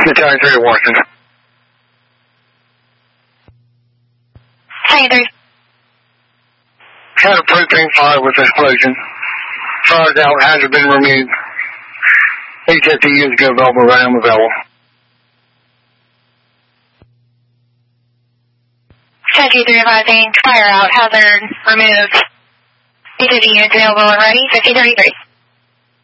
Battalion 3 Washington. 23. Had a propane fire with explosion. Fire's out, hazard been removed. 850 years ago, Velva ran with Velva. 53 advising, fire out, hazard removed. 850 units available and ready, 5033.